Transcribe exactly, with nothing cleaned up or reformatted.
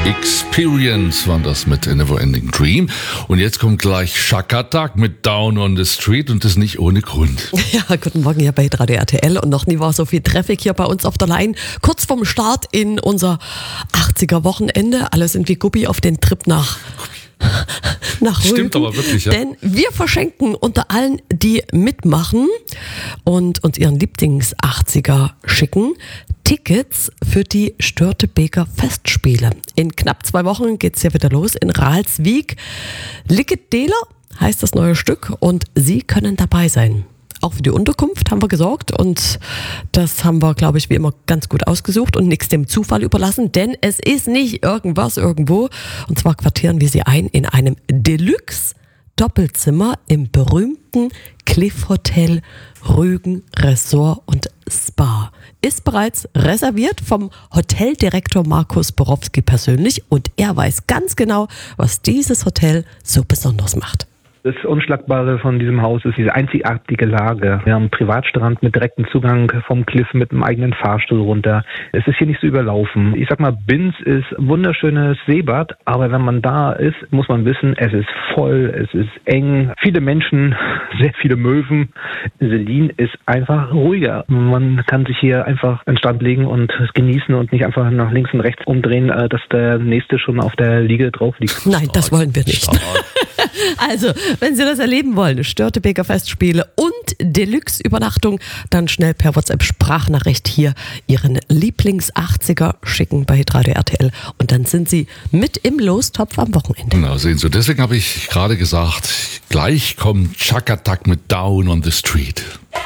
Experience waren das mit A Neverending Dream. Und jetzt kommt gleich Chaka Tak mit Down on the Street und das nicht ohne Grund. Ja, guten Morgen hier bei Radio R T L und noch nie war so viel Traffic hier bei uns auf der Line. Kurz vorm Start in unser achtziger-Wochenende. Alle sind wie Guppi auf den Trip nach nach Rügen. Stimmt aber wirklich, ja. Denn wir verschenken unter allen, die mitmachen und uns ihren Lieblings-achtziger schicken, Tickets für die Störtebeker Festspiele. In knapp zwei Wochen geht's ja wieder los in Ralswiek. Liket Deler heißt das neue Stück und Sie können dabei sein. Auch für die Unterkunft haben wir gesorgt und das haben wir, glaube ich, wie immer ganz gut ausgesucht und nichts dem Zufall überlassen, denn es ist nicht irgendwas irgendwo. Und zwar quartieren wir Sie ein in einem Deluxe-Doppelzimmer im berühmten Cliff Hotel Rügen Resort und Spa. Ist bereits reserviert vom Hoteldirektor Markus Borowski persönlich und er weiß ganz genau, was dieses Hotel so besonders macht. Das Unschlagbare von diesem Haus ist diese einzigartige Lage. Wir haben einen Privatstrand mit direktem Zugang vom Cliff mit einem eigenen Fahrstuhl runter. Es ist hier nicht so überlaufen. Ich sag mal, Binz ist ein wunderschönes Seebad, aber wenn man da ist, muss man wissen, es ist voll, es ist eng, viele Menschen, sehr viele Möwen. Selin ist einfach ruhiger. Man kann sich hier einfach an den Strand legen und es genießen und nicht einfach nach links und rechts umdrehen, dass der Nächste schon auf der Liege drauf liegt. Nein, das wollen wir nicht. Also, wenn Sie das erleben wollen, Störtebeker Festspiele und Deluxe-Übernachtung, dann schnell per WhatsApp-Sprachnachricht hier Ihren Lieblings-achtziger schicken bei Radio R T L und dann sind Sie mit im Lostopf am Wochenende. Na, sehen Sie, deswegen habe ich gerade gesagt, gleich kommt Chaka Tak mit Down on the Street.